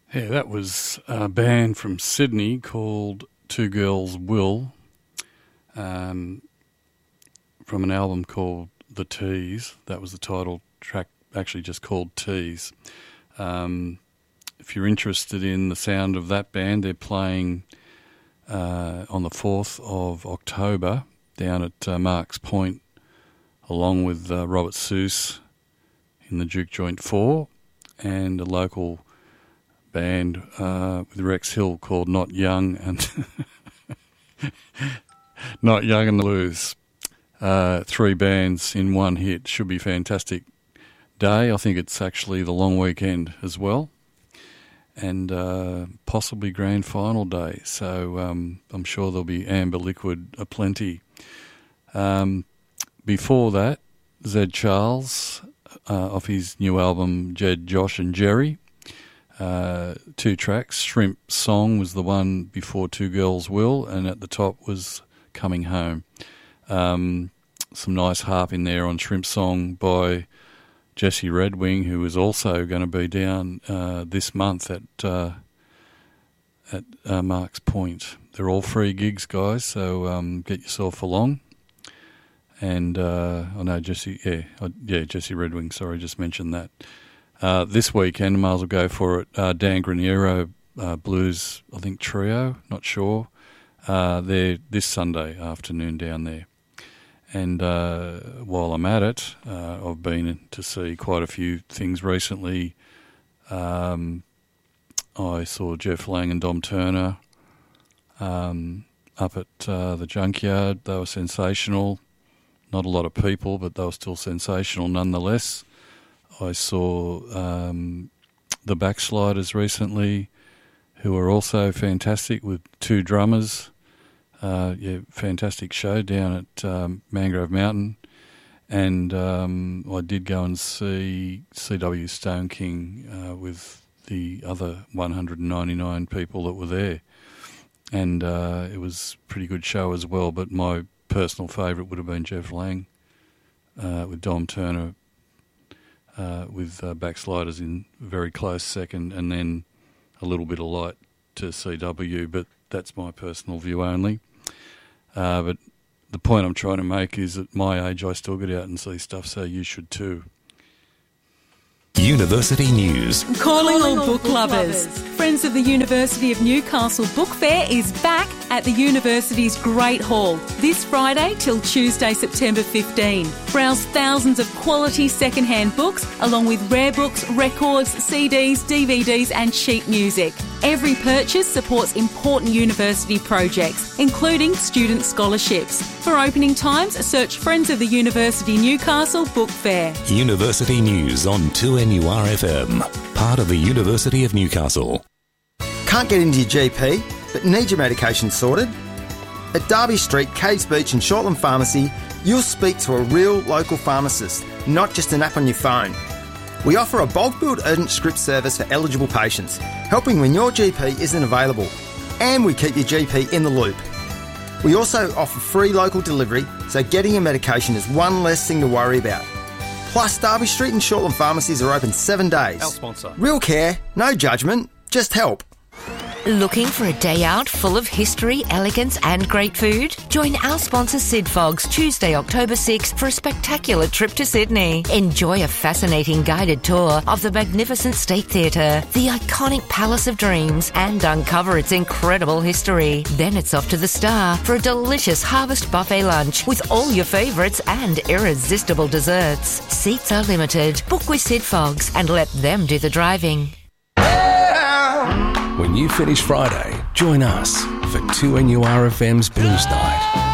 Yeah, that was a band from Sydney called Two Girls Will, from an album called The Tees. That was the title track, actually just called Tees. If you're interested in the sound of that band, they're playing on the 4th of October down at Marks Point, along with Robert Seuss in the Duke Joint 4, and a local band with Rex Hill called Not Young and Not Young and the Blues. 3 bands in one hit. Should be a fantastic day. I think it's actually the long weekend as well, and possibly grand final day. So I'm sure there'll be Amber Liquid aplenty. Before that, Zed Charles off his new album Jed, Josh and Jerry. 2 tracks. Shrimp Song was the one before Two Girls Will, and at the top was Coming Home. Some nice harp in there on Shrimp Song by Jesse Redwing, who is also going to be down this month at Marks Point. They're all free gigs, guys, so get yourself along. And I know Jesse Redwing, sorry, just mentioned that. This weekend, I might as well go for it. Dan Graniero Blues, I think, Trio, not sure. They're this Sunday afternoon down there. And while I'm at it, I've been to see quite a few things recently. I saw Jeff Lang and Dom Turner up at the Junkyard. They were sensational. Not a lot of people, but they were still sensational nonetheless. I saw the Backsliders recently, who are also fantastic with 2 drummers. Fantastic show down at Mangrove Mountain. And I did go and see C.W. Stone King with the other 199 people that were there. And it was a pretty good show as well, but my personal favourite would have been Jeff Lang with Dom Turner with Backsliders in very close second, and then a little bit of light to CW, but that's my personal view only. But the point I'm trying to make is at my age I still get out and see stuff, so you should too. University News. Calling all book lovers. Friends of the University of Newcastle Book Fair is back at the university's Great Hall this Friday till Tuesday, September 15. Browse thousands of quality second-hand books along with rare books, records, CDs, DVDs and sheet music. Every purchase supports important university projects, including student scholarships. For opening times, search Friends of the University Newcastle Book Fair. University News on 2NURFM, part of the University of Newcastle. Can't get into your GP, but need your medication sorted? At Derby Street, Caves Beach and Shortland Pharmacy, you'll speak to a real local pharmacist, not just an app on your phone. We offer a bulk billed urgent script service for eligible patients, helping when your GP isn't available. And we keep your GP in the loop. We also offer free local delivery, so getting your medication is one less thing to worry about. Plus, Derby Street and Shortland Pharmacies are open 7 days. Our sponsor. Real care, no judgment, just help. Looking for a day out full of history, elegance and great food? Join our sponsor Sid Fogg's Tuesday, October 6th for a spectacular trip to Sydney. Enjoy a fascinating guided tour of the magnificent State Theatre, the iconic Palace of Dreams, and uncover its incredible history. Then it's off to the Star for a delicious harvest buffet lunch with all your favourites and irresistible desserts. Seats are limited. Book with Sid Fogg's and let them do the driving. When you finish Friday, join us for 2NURFM's Blues Night.